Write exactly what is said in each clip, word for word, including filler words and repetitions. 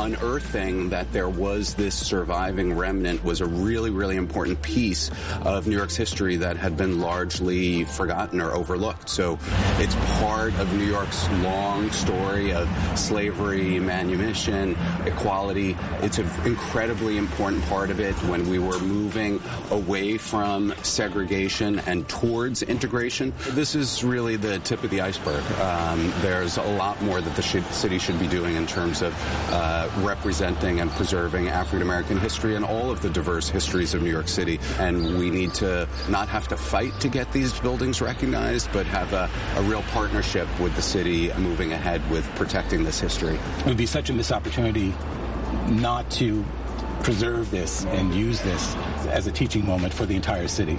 unearthing that there was this surviving remnant was a really, really important piece of New York's history that had been largely forgotten or overlooked. So it's part of New York's long story of slavery, manumission, equality. It's an incredibly important part of it when we were moving away from segregation and towards integration. This is really the tip of the iceberg. Um, there's a lot more that the sh- city should be doing in terms of uh, representing and preserving African-American history and all of the diverse histories of New York City. And we need to not have to fight to get these buildings recognized, but have a, a real partnership with the city moving ahead with protecting this history. It would be such a missed opportunity not to preserve this and use this as a teaching moment for the entire city.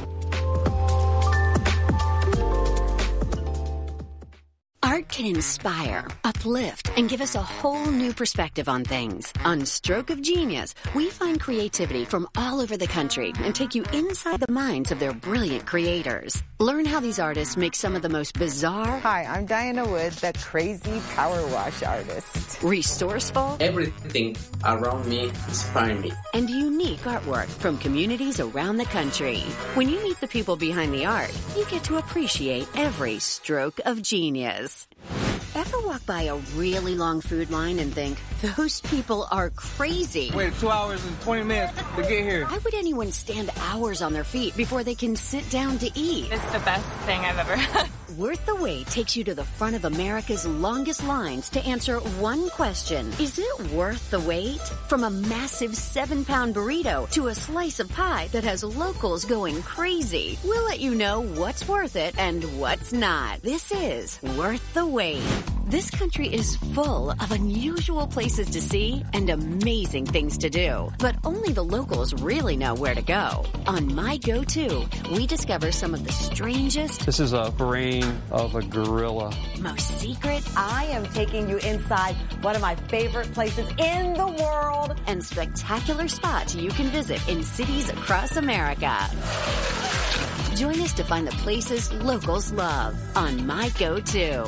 Art can inspire, uplift, and give us a whole new perspective on things. On Stroke of Genius, we find creativity from all over the country and take you inside the minds of their brilliant creators. Learn how these artists make some of the most bizarre... Hi, I'm Diana Wood, the crazy power wash artist. Resourceful... Everything around me inspires me. And unique artwork from communities around the country. When you meet the people behind the art, you get to appreciate every stroke of genius. Ever walk by a really long food line and think, those people are crazy? Wait two hours and twenty minutes to get here. Why would anyone stand hours on their feet before they can sit down to eat? It's the best thing I've ever had. Worth the Wait takes you to the front of America's longest lines to answer one question. Is it worth the wait? From a massive seven-pound burrito to a slice of pie that has locals going crazy. We'll let you know what's worth it and what's not. This is Worth the Wait. This country is full of unusual places to see and amazing things to do. But only the locals really know where to go. On My Go-To, we discover some of the strangest... This is a brain of a gorilla. Most secret... I am taking you inside one of my favorite places in the world. And spectacular spots you can visit in cities across America. Join us to find the places locals love on My Go-To.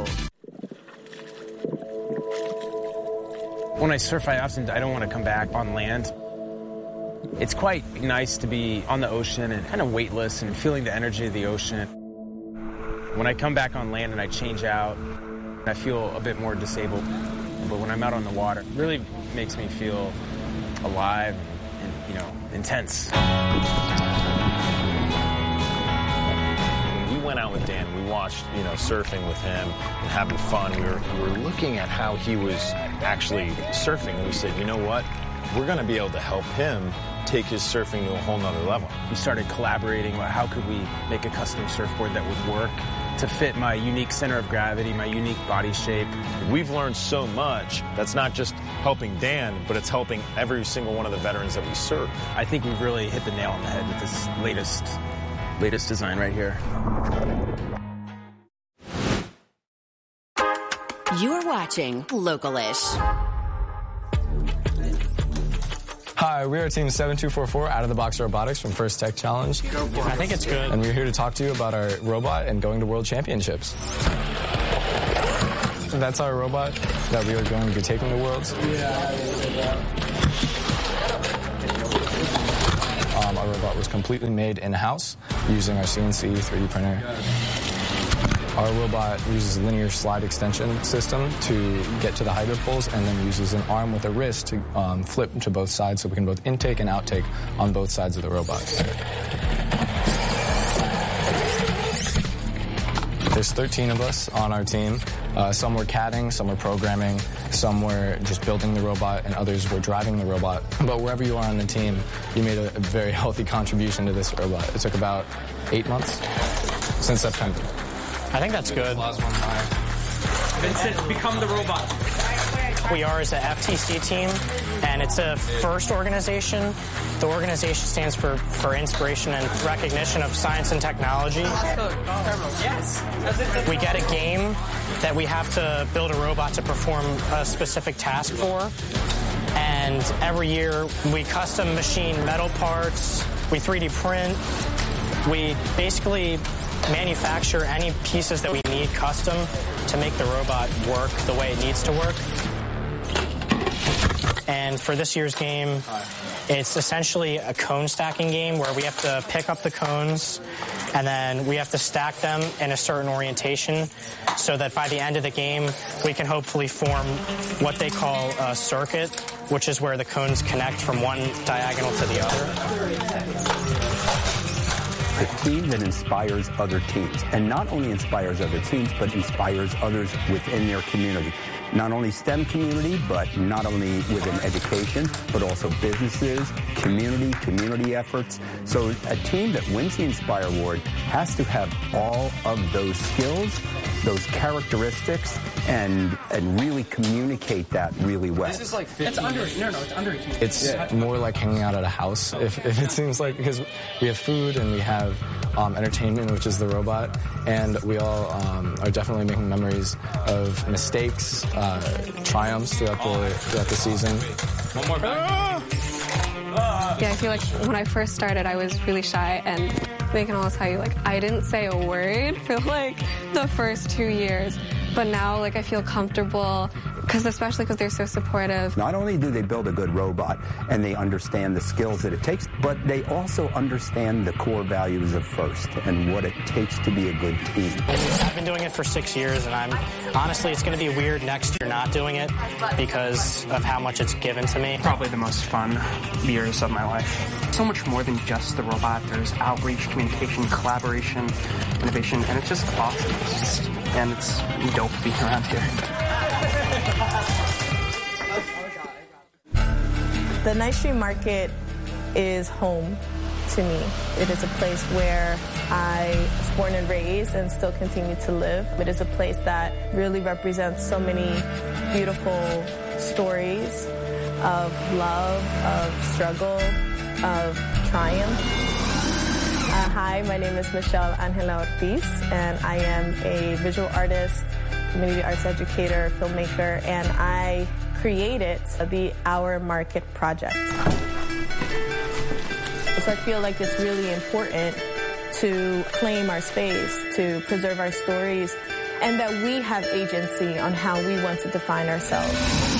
When I surf, I often I don't want to come back on land. It's quite nice to be on the ocean and kind of weightless and feeling the energy of the ocean. When I come back on land and I change out, I feel a bit more disabled. But when I'm out on the water, it really makes me feel alive and, you know, intense. We went out with Dan. We watched, you know, surfing with him and having fun. We were, we were looking at how he was actually surfing, and we said, you know what? We're going to be able to help him take his surfing to a whole nother level. We started collaborating about how could we make a custom surfboard that would work to fit my unique center of gravity, my unique body shape. We've learned so much. That's not just helping Dan, but it's helping every single one of the veterans that we serve. I think we've really hit the nail on the head with this latest, latest design right here. You're watching Localish. Hi, we are Team seven two four four Out of the Box Robotics from First Tech Challenge. I think it's good. And we're here to talk to you about our robot and going to World Championships. That's our robot that we are going to be taking to Worlds. Um, our robot was completely made in-house using our C N C three D printer. Our robot uses a linear slide extension system to get to the hydro poles and then uses an arm with a wrist to um, flip to both sides so we can both intake and outtake on both sides of the robot. There's thirteen of us on our team. Uh, some were CADing, some were programming, some were just building the robot, and others were driving the robot. But wherever you are on the team, you made a, a very healthy contribution to this robot. It took about eight months since September. I think that's good. Vincent, become the robot. We are as a F T C team, and it's a FIRST organization. The organization stands for, for Inspiration and Recognition of Science and Technology. Yes. We get a game that we have to build a robot to perform a specific task for. And every year, we custom machine metal parts, we three D print, we basically manufacture any pieces that we need custom to make the robot work the way it needs to work. And for this year's game, it's essentially a cone stacking game where we have to pick up the cones and then we have to stack them in a certain orientation so that by the end of the game, we can hopefully form what they call a circuit, which is where the cones connect from one diagonal to the other. A team that inspires other teams, and not only inspires other teams, but inspires others within their community. Not only STEM community, but not only within education, but also businesses, community, community efforts. So a team that wins the Inspire Award has to have all of those skills, those characteristics, and and really communicate that really well. This is like fifty. It's under, no, no, it's under eighteen. It's yeah. more like hanging out at a house, if, if it seems like, because we have food and we have um, entertainment, which is the robot, and we all um, are definitely making memories of mistakes, uh, triumphs throughout the throughout the season. One more back. Yeah, I feel like when I first started, I was really shy, and they can all tell you, like, I didn't say a word for, like, the first two years. But now, like, I feel comfortable, because especially because they're so supportive. Not only do they build a good robot and they understand the skills that it takes, but they also understand the core values of FIRST and what it takes to be a good team. I've been doing it for six years, and I'm honestly, it's going to be weird next year not doing it because of how much it's given to me. Probably the most fun years of my life. So much more than just the robot. There's outreach, communication, collaboration, innovation, and it's just awesome. It's just, and it's dope being around here. The Ninth Street Market is home to me. It is a place where I was born and raised and still continue to live. It is a place that really represents so many beautiful stories of love, of struggle, of triumph. Uh, hi, my name is Michelle Angela Ortiz, and I am a visual artist, community arts educator, filmmaker, and I created the Our Market Project. So I feel like it's really important to claim our space, to preserve our stories, and that we have agency on how we want to define ourselves.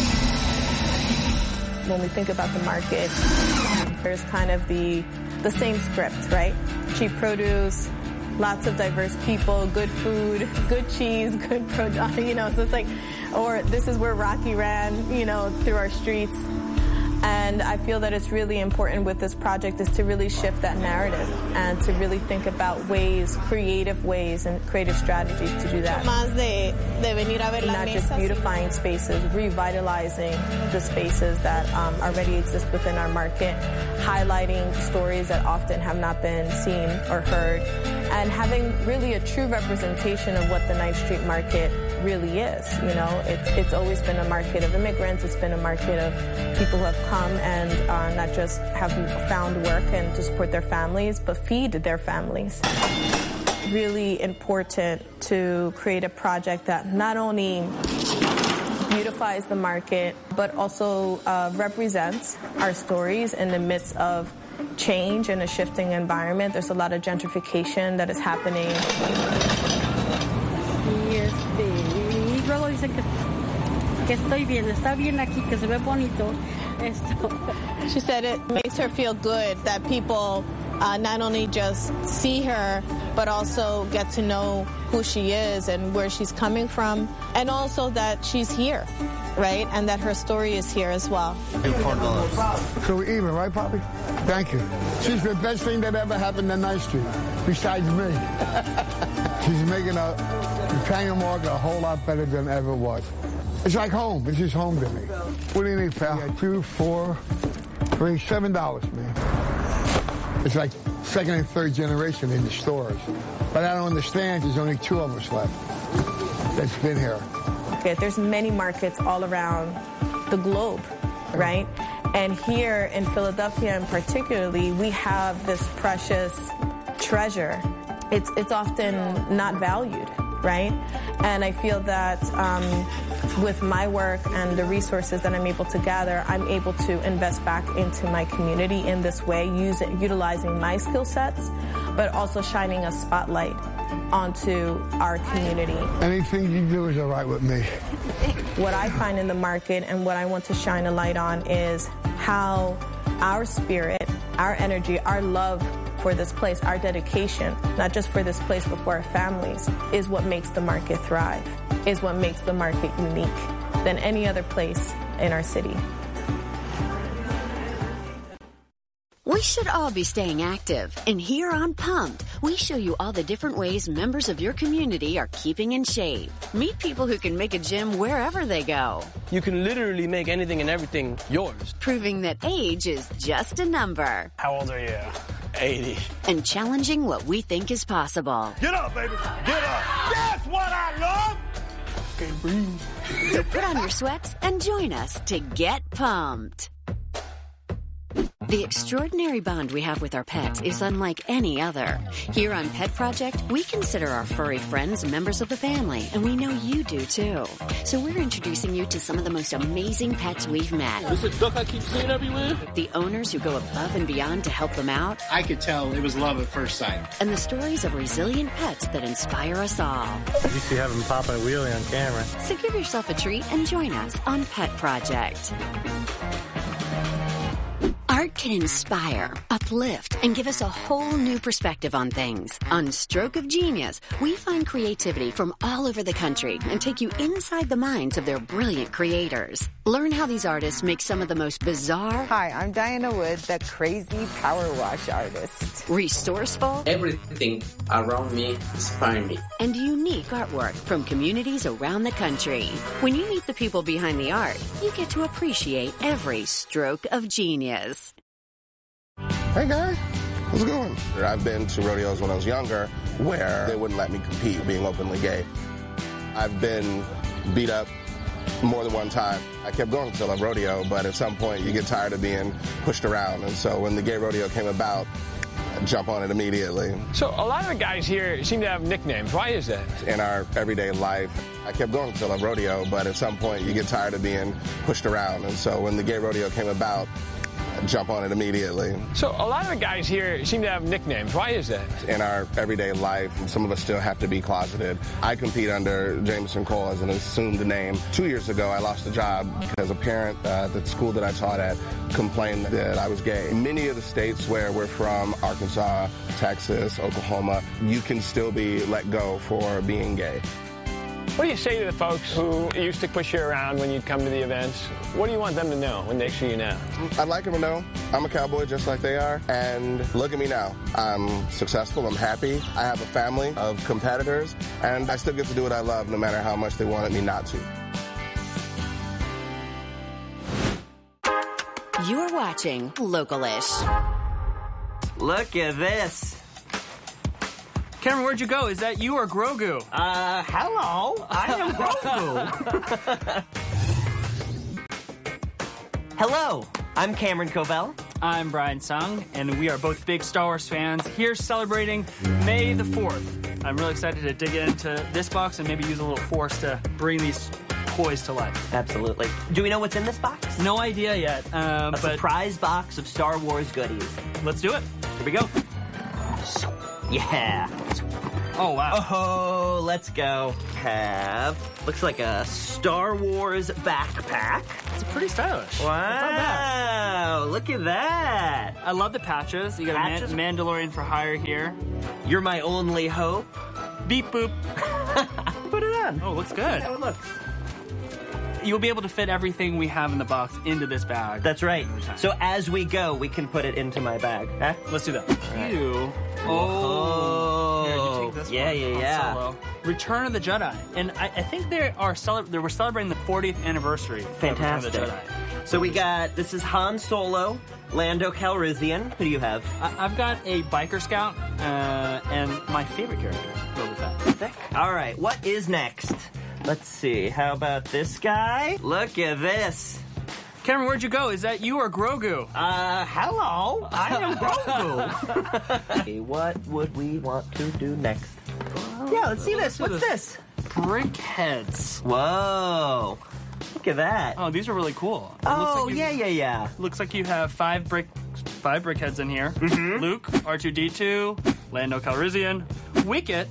When we think about the market, there's kind of the the same script, right? Cheap produce, lots of diverse people, good food, good cheese, good product, you know, so it's like, or this is where Rocky ran, you know, through our streets. And I feel that it's really important with this project is to really shift that narrative and to really think about ways, creative ways and creative strategies to do that. Más de, de venir a ver la Not just beautifying spaces, revitalizing the spaces that um, already exist within our market, highlighting stories that often have not been seen or heard, and having really a true representation of what the Ninth Street Market really is. You know, it's, it's always been a market of immigrants. It's been a market of people who have come and uh, not just have found work and to support their families, but feed their families. Really important to create a project that not only beautifies the market, but also uh, represents our stories in the midst of change and a shifting environment. There's a lot of gentrification that is happening. Y este, y luego dicen que, que estoy bien, está bien aquí, que se ve bonito. She said it makes her feel good that people uh, not only just see her, but also get to know who she is and where she's coming from, and also that she's here, right? And that her story is here as well. So we're even, right, Poppy? Thank you. She's the best thing that ever happened to Ninth Street, besides me. She's making a Topanga Market a whole lot better than ever was. It's like home. It's just home to me. What do you need, pal? Yeah, two, four, three, seven dollars, man. It's like second and third generation in the stores. But I don't understand. There's only two of us left that's been here. Okay, there's many markets all around the globe, right? And here in Philadelphia, in particularly, we have this precious treasure. It's it's often not valued, right? And I feel that um, with my work and the resources that I'm able to gather, I'm able to invest back into my community in this way, using, utilizing my skill sets, but also shining a spotlight onto our community. Anything you do is all right with me. What I find in the market and what I want to shine a light on is how our spirit, our energy, our love for this place, our dedication, not just for this place but for our families, is what makes the market thrive, is what makes the market unique than any other place in our city. We should all be staying active, and here on Pumped, we show you all the different ways members of your community are keeping in shape. Meet people who can make a gym wherever they go. You can literally make anything and everything yours. Proving that age is just a number. How old are you? eighty. And challenging what we think is possible. Get up, baby. Get up. That's what I love. Okay, breathe. So put on your sweats and join us to get pumped. The extraordinary bond we have with our pets is unlike any other. Here on Pet Project, we consider our furry friends members of the family, and we know you do too. So we're introducing you to some of the most amazing pets we've met. This is a duck I keep seeing everywhere? The owners who go above and beyond to help them out. I could tell it was love at first sight. And the stories of resilient pets that inspire us all. You used to have him popping a wheelie on camera. So give yourself a treat and join us on Pet Project. Art can inspire, uplift, and give us a whole new perspective on things. On Stroke of Genius, we find creativity from all over the country and take you inside the minds of their brilliant creators. Learn how these artists make some of the most bizarre... Hi, I'm Diana Wood, the crazy power wash artist. Resourceful... Everything around me inspires me. And unique artwork from communities around the country. When you meet the people behind the art, you get to appreciate every stroke of genius. Hey guys, how's it going? I've been to rodeos when I was younger where they wouldn't let me compete being openly gay. I've been beat up more than one time. I kept going to the rodeo, but at some point you get tired of being pushed around. And so when the gay rodeo came about, I jump on it immediately. So a lot of the guys here seem to have nicknames. Why is that? In our everyday life, I kept going to the rodeo, but at some point you get tired of being pushed around. And so when the gay rodeo came about, jump on it immediately. So a lot of the guys here seem to have nicknames. Why is that? In our everyday life, some of us still have to be closeted. I compete under Jameson Cole as an assumed name. Two years ago, I lost a job because a parent uh, at the school that I taught at complained that I was gay. In many of the states where we're from, Arkansas, Texas, Oklahoma, you can still be let go for being gay. What do you say to the folks who used to push you around when you'd come to the events? What do you want them to know when they see you now? I'd like them to know I'm a cowboy just like they are, and look at me now. I'm successful, I'm happy, I have a family of competitors, and I still get to do what I love no matter how much they wanted me not to. You're watching Localish. Look at this. Cameron, where'd you go? Is that you or Grogu? Uh, hello. I am Grogu. Hello. I'm Cameron Covell. I'm Brian Sung, and we are both big Star Wars fans here celebrating May the fourth. I'm really excited to dig into this box and maybe use a little force to bring these toys to life. Absolutely. Do we know what's in this box? No idea yet. Um, a but surprise box of Star Wars goodies. Let's do it. Here we go. Yeah. Oh, wow. Oh, let's go. Have, looks like a Star Wars backpack. It's pretty stylish. Wow. Look at that. I love the patches. You got patches? a Man- Mandalorian for hire here. You're my only hope. Beep boop. Put it on. Oh, looks good. How it looks. You'll be able to fit everything we have in the box into this bag. That's right. So as we go, we can put it into my bag. Huh? Let's do that. Right. You. Oh. Here, you take this yeah, one. yeah, yeah. Solo. Return of the Jedi. And I, I think they are cele- they were celebrating the fortieth anniversary Fantastic. of Return of the Jedi. So we got, this is Han Solo, Lando Calrissian. Who do you have? I, I've got a biker scout uh, and my favorite character, Boba Fett. All right, what is next? Let's see. How about this guy? Look at this. Cameron, where'd you go? Is that you or Grogu? Uh, hello. I am Grogu. Okay, what would we want to do next? Well, yeah, let's see this. What's this? Brick heads. Whoa. Look at that. Oh, these are really cool. It oh, like yeah, yeah, yeah. Looks like you have five brick five brick heads in here. Mm-hmm. Luke, R two D two, Lando Calrissian, Wicket, and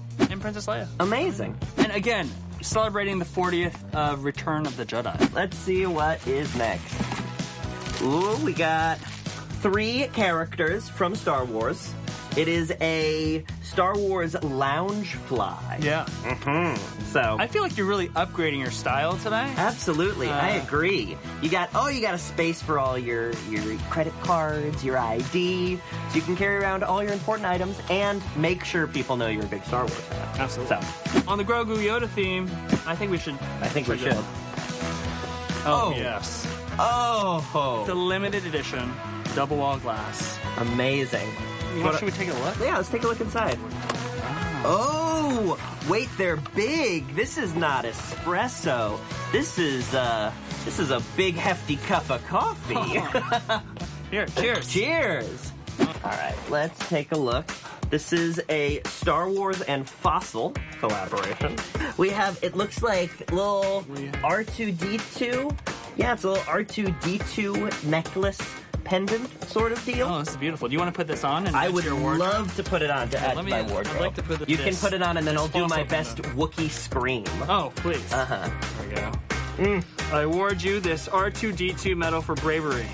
Princess Leia. Amazing. And again, celebrating the fortieth uh, Return of the Jedi. Let's see what is next. Ooh, we got three characters from Star Wars. It is a Star Wars Loungefly. Yeah. Mm-hmm. So I feel like you're really upgrading your style today. Absolutely, Uh, I agree. You got oh, you got a space for all your your credit cards, your I D, so you can carry around all your important items and make sure people know you're a big Star Wars fan. Absolutely. So, on the Grogu Yoda theme, I think we should. I think we should. Oh, Oh. yes. Oh, It's a limited edition, double wall glass. amazing. You want, should we take a look? Yeah, let's take a look inside. Oh, wait, they're big. This is not espresso. This is uh, this is a big hefty cup of coffee. Here, cheers. Cheers. All right, let's take a look. This is a Star Wars and Fossil collaboration. We have, it looks like little R two D two. Yeah, it's a little R two D two necklace pendant sort of deal. Oh, this is beautiful. Do you want to put this on? And I add would to your wardrobe? love to put it on to Yeah, add let to me- my I'd wardrobe. like to put it- you can this- put it on and then this I'll do my fossil best pendant. Wookiee scream. Oh, please. Uh-huh. There we go. Mm. I award you this R two D two medal for bravery.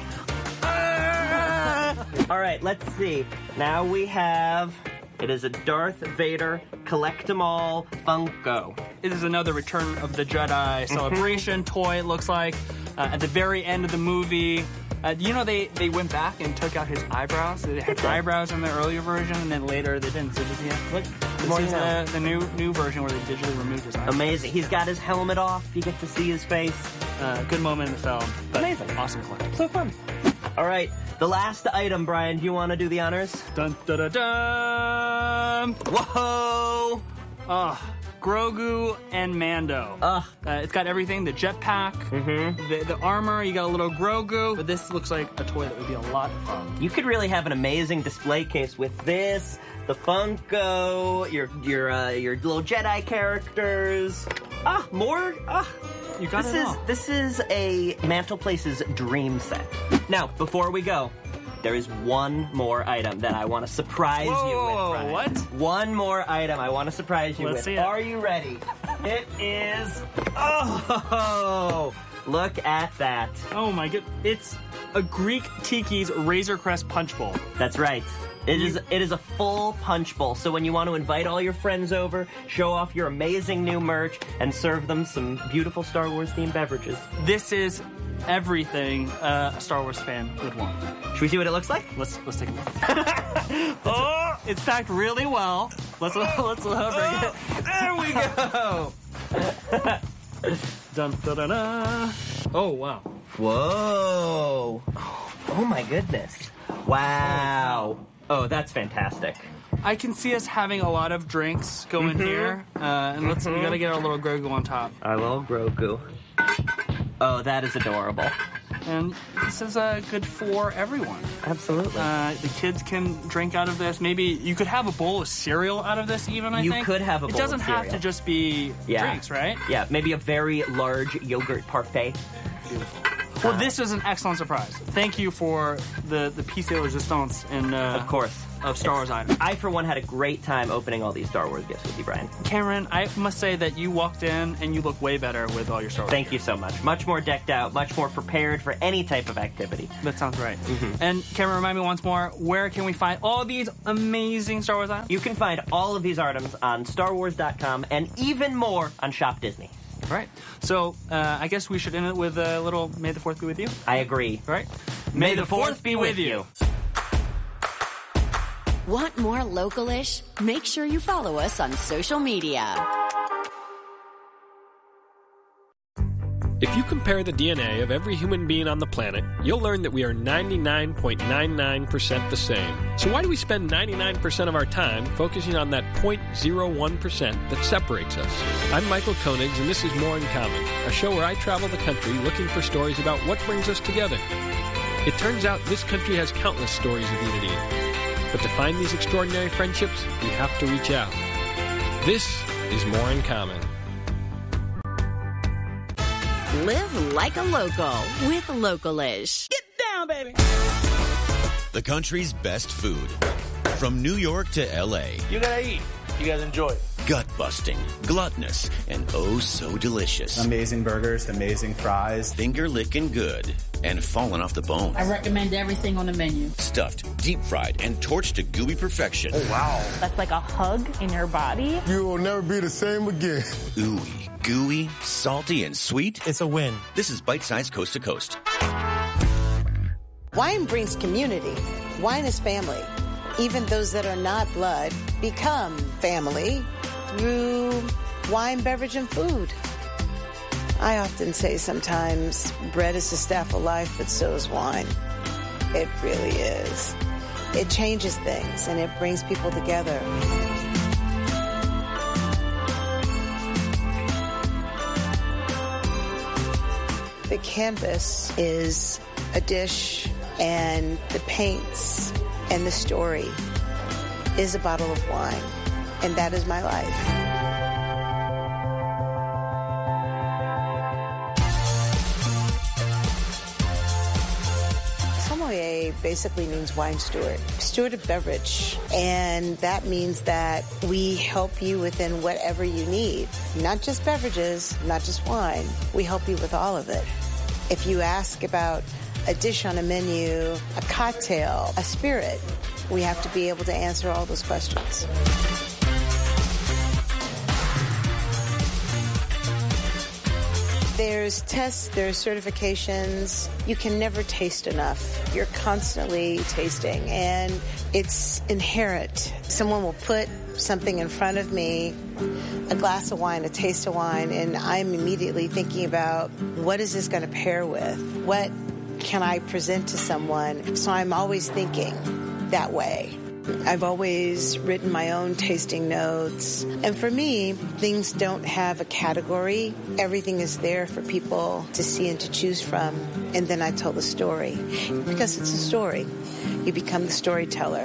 All right, let's see. Now we have, it is a Darth Vader Collect-em-all Funko. It is another Return of the Jedi celebration toy, it looks like. Uh, at the very end of the movie, uh, you know, they, they went back and took out his eyebrows. They had eyebrows in the earlier version, and then later they didn't. So just, yeah, look, this more is you know. the, the new new version where they digitally removed his eyebrows. Amazing. He's got his helmet off. You get to see his face. Uh, good moment in the film. But Amazing. Awesome collect. So fun. All right, the last item, Brian. Do you want to do the honors? Dun dun dun dun! Whoa! Ah, Grogu and Mando. Ugh. Uh, it's got everything, the jetpack, Mm-hmm. the, the armor, you got a little Grogu. But this looks like a toy that would be a lot of fun. You could really have an amazing display case with this, the Funko, your your uh, your little Jedi characters. Ah, more. Ah, You got this it is all. this is a Mantelplace's dream set. Now, before we go, there is one more item that I want to surprise Whoa, you with. Brian. what? One more item I want to surprise you Let's with. see it. Are you ready? It is. Oh, look at that. Oh my god, it's a Greek Tiki's Razor Crest Punch Bowl. That's right. It is it is a full punch bowl. So when you want to invite all your friends over, show off your amazing new merch, and serve them some beautiful Star Wars themed beverages. This is everything uh, a Star Wars fan would want. Should we see what it looks like? Let's let's take a look. Oh, it's packed really well. Let's let's uh, bring it. There we go. Dun, da, da, da. Oh wow. Whoa. Oh my goodness. Wow. Oh, that's fantastic. I can see us having a lot of drinks go in Mhm. here, uh, and let's we gotta get our little Grogu on top. Our little Grogu. Oh, that is adorable. And this is uh, good for everyone. Absolutely. Uh, the kids can drink out of this. Maybe you could have a bowl of cereal out of this even, I You think. could have a bowl It doesn't of have cereal. to just be Yeah. drinks, right? Yeah, maybe a very large yogurt parfait. Beautiful. Well, this is an excellent surprise. Thank you for the, the piece de resistance in, uh, Of course. of Star Wars items. I, for one, had a great time opening all these Star Wars gifts with you, Brian. Cameron, I must say that you walked in and you look way better with all your Star Wars. Thank you so much. Much more decked out, much more prepared for any type of activity. That sounds right. And Cameron, remind me once more, where can we find all these amazing Star Wars items? You can find all of these items on Star Wars dot com and even more on Shop Disney. All right. So uh, I guess we should end it with a little May the fourth be with you. I agree. All right. May the fourth be with you. Want more Localish? Make sure you follow us on social media. If you compare the D N A of every human being on the planet, you'll learn that we are ninety-nine point nine nine percent the same. So why do we spend ninety-nine percent of our time focusing on that zero point zero one percent that separates us? I'm Michael Koenigs, and this is More in Common, a show where I travel the country looking for stories about what brings us together. It turns out this country has countless stories of unity. But to find these extraordinary friendships, we have to reach out. This is More in Common. Live like a local with Localish. Get down, baby! The country's best food. From New York to L A. You gotta eat. You gotta enjoy it. Gut-busting, gluttonous, and oh so delicious. Amazing burgers, amazing fries. Finger-licking good and falling off the bone. I recommend everything on the menu. Stuffed, deep-fried, and torched to gooey perfection. Oh, wow. That's like a hug in your body. You will never be the same again. Ooey, gooey, salty, and sweet. It's a win. This is Bite Size Coast to Coast. Wine brings community. Wine is family. Even those that are not blood become family through wine, beverage, and food. I often say sometimes bread is the staff of life, but so is wine. It really is. It changes things and it brings people together. The canvas is a dish, and the paints and the story is a bottle of wine, and that is my life. Sommelier basically means wine steward, steward of beverage, and that means that we help you within whatever you need, not just beverages, not just wine. We help you with all of it. If you ask about a dish on a menu, a cocktail, a spirit, we have to be able to answer all those questions. There's tests, there's certifications. You can never taste enough. You're constantly tasting, and it's inherent. Someone will put something in front of me, a glass of wine, a taste of wine, and I'm immediately thinking about what is this going to pair with? What can I present to someone? So I'm always thinking that way. I've always written my own tasting notes. And for me, things don't have a category. Everything is there for people to see and to choose from. And then I tell the story. Because it's a story. You become the storyteller.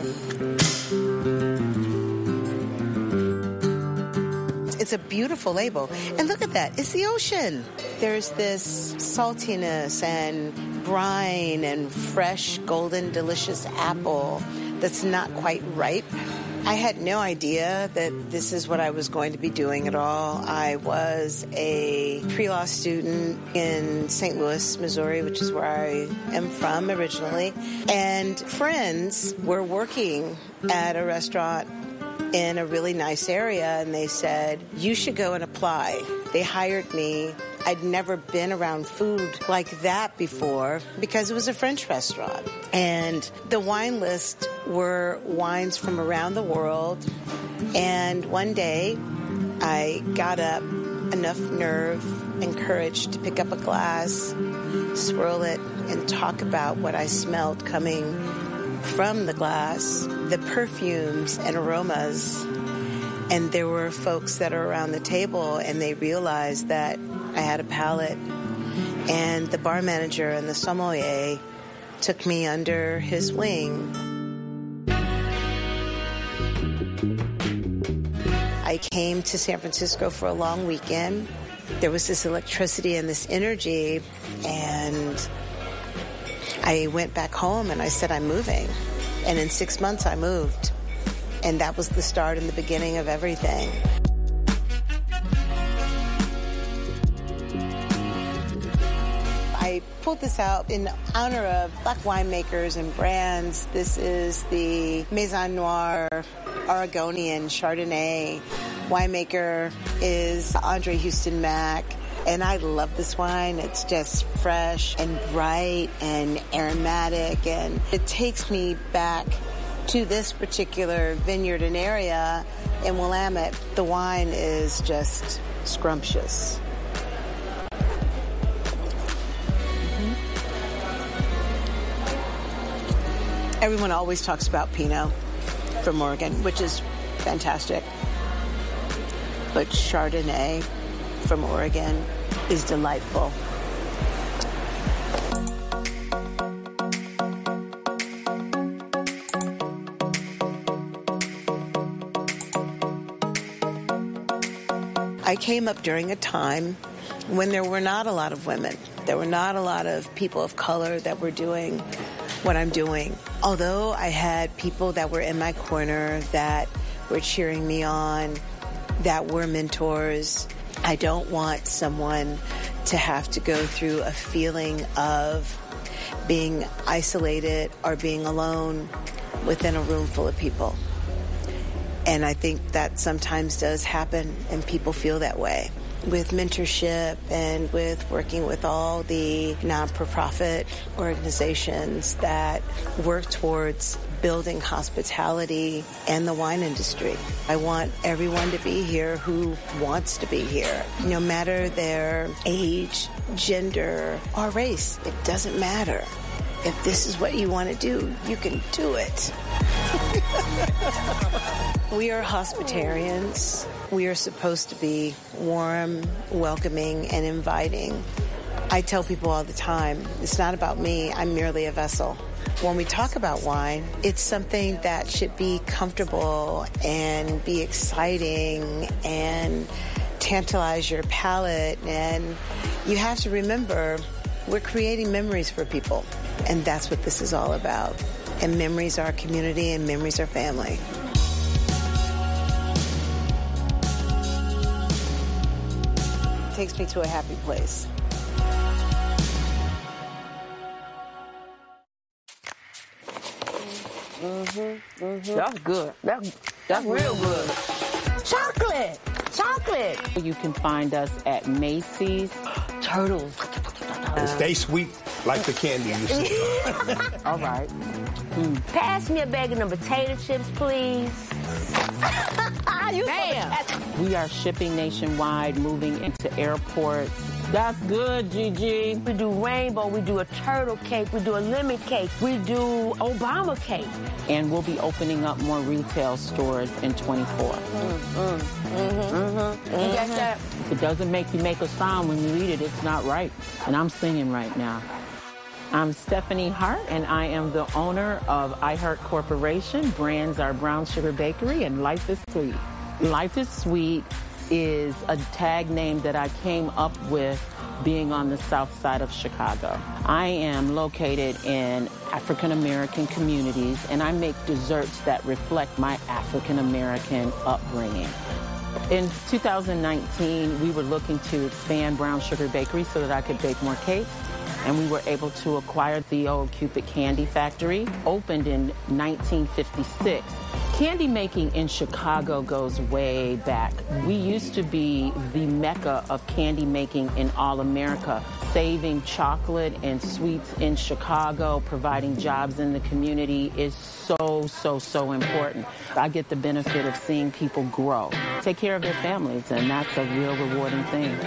It's a beautiful label. And look at that. It's the ocean. There's this saltiness and brine and fresh, golden, delicious apple that's not quite ripe. I had no idea that this is what I was going to be doing at all. I was a pre-law student in Saint Louis, Missouri, which is where I am from originally. And friends were working at a restaurant in a really nice area, and they said, you should go and apply. They hired me. I'd never been around food like that before because it was a French restaurant. And the wine list were wines from around the world. And one day, I got up enough nerve and courage to pick up a glass, swirl it, and talk about what I smelled coming from the glass, the perfumes and aromas. And there were folks that are around the table, and they realized that I had a palate. And the bar manager and the sommelier took me under his wing. I came to San Francisco for a long weekend. There was this electricity and this energy, and I went back home and I said, I'm moving. And in six months I moved. And that was the start and the beginning of everything. I pulled this out in honor of black winemakers and brands. This is the Maison Noire Oregonian Chardonnay. Winemaker is Andre Houston Mack. And I love this wine. It's just fresh and bright and aromatic. And it takes me back to this particular vineyard and area in Willamette. The wine is just scrumptious. Mm-hmm. Everyone always talks about Pinot from Oregon, which is fantastic. But Chardonnay from Oregon is delightful. I came up during a time when there were not a lot of women. There were not a lot of people of color that were doing what I'm doing. Although I had people that were in my corner that were cheering me on, that we're mentors. I don't want someone to have to go through a feeling of being isolated or being alone within a room full of people. And I think that sometimes does happen, and people feel that way. With mentorship and with working with all the non-profit organizations that work towards building hospitality and the wine industry. I want everyone to be here who wants to be here, no matter their age, gender, or race. It doesn't matter. If this is what you want to do, you can do it. We are hospitarians. We are supposed to be warm, welcoming, and inviting. I tell people all the time, it's not about me, I'm merely a vessel. When we talk about wine, it's something that should be comfortable and be exciting and tantalize your palate. And you have to remember, we're creating memories for people. And that's what this is all about. And memories are community, and memories are family. It takes me to a happy place. Mm-hmm, mm-hmm. That's good. That's, that's real good. Chocolate! Chocolate! You can find us at Macy's. Turtles. Stay sweet like the candy you see. All right. Mm. Pass me a bag of them potato chips, please. Damn. We are shipping nationwide, moving into airports. That's good, Gigi. We do rainbow, we do a turtle cake, we do a lemon cake, we do Obama cake. And we'll be opening up more retail stores in twenty-four. Mm-hmm. Mm-hmm. Mm-hmm. You got that? It doesn't make you make a sound when you read it. It's not right. And I'm singing right now. I'm Stephanie Hart, and I am the owner of iHeart Corporation. Brands are Brown Sugar Bakery and Life is Sweet. Life is Sweet is a tag name that I came up with being on the south side of Chicago. I am located in African American communities, and I make desserts that reflect my African American upbringing. In two thousand nineteen, we were looking to expand Brown Sugar Bakery so that I could bake more cakes. And we were able to acquire the old Cupid Candy Factory, opened in nineteen fifty-six. Candy making in Chicago goes way back. We used to be the mecca of candy making in all America, saving chocolate and sweets in Chicago, providing jobs in the community is so, so, so important. I get the benefit of seeing people grow, take care of their families, and that's a real rewarding thing.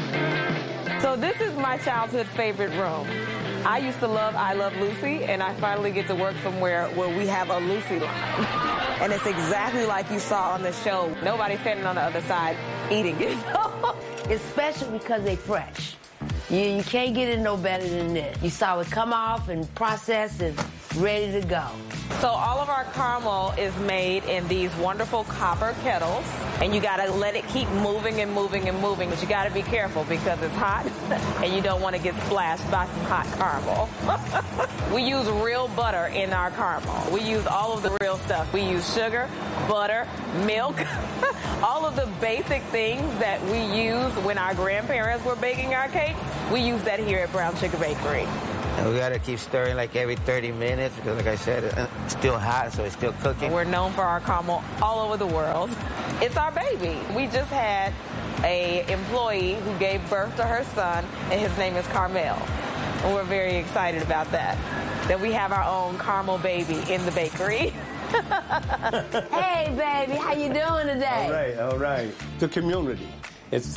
So this is my childhood favorite room. I used to love I Love Lucy, and I finally get to work somewhere where we have a Lucy line. And it's exactly like you saw on the show. Nobody's standing on the other side eating it. It's special because they're fresh. You, you can't get it no better than this. You saw it come off and process and ready to go. So all of our caramel is made in these wonderful copper kettles, and you gotta let it keep moving and moving and moving, but you gotta be careful because it's hot and you don't want to get splashed by some hot caramel. We use real butter in our caramel. We use all of the real stuff. We use sugar, butter, milk, all of the basic things that we use when our grandparents were baking our cakes. We use that here at Brown Sugar Bakery. And we gotta keep stirring like every thirty minutes because, like I said, it's still hot, so it's still cooking. We're known for our caramel all over the world. It's our baby. We just had a employee who gave birth to her son, and his name is Carmel. And we're very excited about that, that we have our own caramel baby in the bakery. Hey, baby, how you doing today? All right, all right. The community. It's